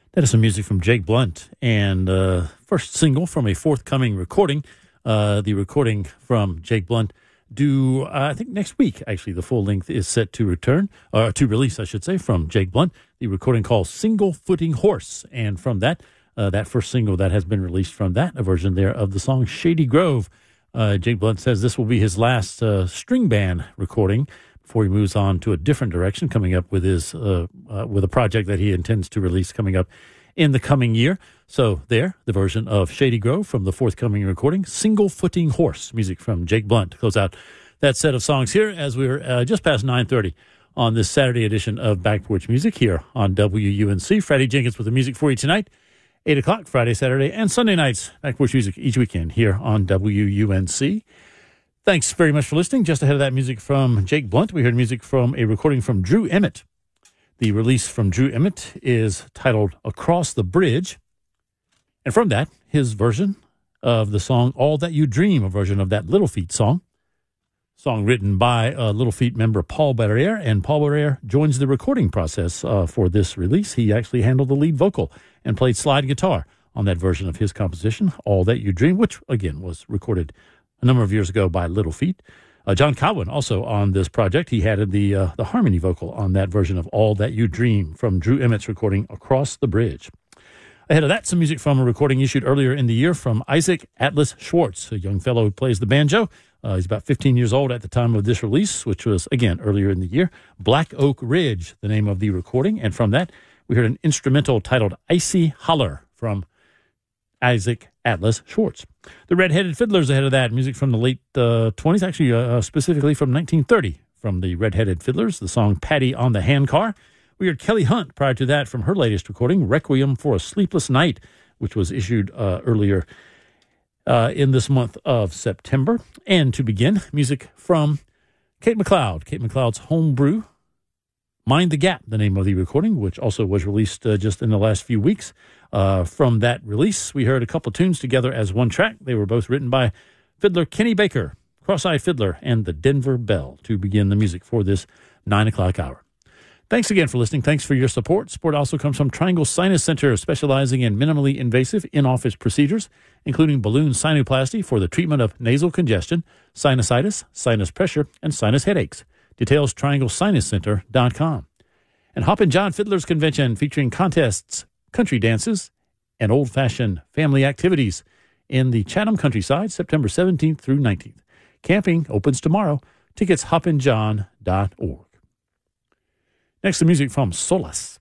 That is some music from Jake Blount, and first single from a forthcoming recording. The recording from Jake Blount due, I think, next week. Actually, the full length is set to to release, I should say, from Jake Blount. The recording called Single Footing Horse, and from that first single that has been released from that, a version there of the song Shady Grove. Jake Blount says this will be his last string band recording before he moves on to a different direction, coming up with his with a project that he intends to release coming up in the coming year. So there, the version of Shady Grove from the forthcoming recording, Single Footing Horse, music from Jake Blount to close out that set of songs here as we're just past 9:30 on this Saturday edition of Back Porch Music here on WUNC. Freddie Jenkins with the music for you tonight, 8 o'clock, Friday, Saturday, and Sunday nights, Back Porch Music each weekend here on WUNC. Thanks very much for listening. Just ahead of that music from Jake Blount, we heard music from a recording from Drew Emmett. The release from Drew Emmett is titled Across the Bridge. And from that, his version of the song All That You Dream, a version of that Little Feat song. Song written by Little Feat member Paul Barrere, and Paul Barrere joins the recording process for this release. He actually handled the lead vocal and played slide guitar on that version of his composition, All That You Dream, which, again, was recorded a number of years ago by Little Feat. John Cowan also on this project. He added the harmony vocal on that version of All That You Dream from Drew Emmett's recording Across the Bridge. Ahead of that, some music from a recording issued earlier in the year from Isaac Atlas Schwartz, a young fellow who plays the banjo. He's about 15 years old at the time of this release, which was, again, earlier in the year. Black Oak Ridge, the name of the recording. And from that, we heard an instrumental titled Icy Holler from Isaac Atlas Schwartz. The Red-Headed Fiddlers ahead of that, music from the late 20s, actually specifically from 1930, from the Red-Headed Fiddlers, the song Patty on the Handcar. We heard Kelly Hunt prior to that from her latest recording, Requiem for a Sleepless Night, which was issued earlier in this month of September. And to begin, music from Kate McLeod, Kate McLeod's Homebrew, Mind the Gap, the name of the recording, which also was released just in the last few weeks. From that release, we heard a couple tunes together as one track. They were both written by fiddler Kenny Baker, Cross-Eyed Fiddler, and the Denver Bell to begin the music for this 9 o'clock hour. Thanks again for listening. Thanks for your support. Support also comes from Triangle Sinus Center, specializing in minimally invasive in-office procedures, including balloon sinuplasty for the treatment of nasal congestion, sinusitis, sinus pressure, and sinus headaches. Details, trianglesinuscenter.com. And Hoppin' John Fiddlers Convention, featuring contests, country dances, and old-fashioned family activities in the Chatham countryside, September 17th through 19th. Camping opens tomorrow. Tickets, hoppinjohn.org. Next, the music from Solace.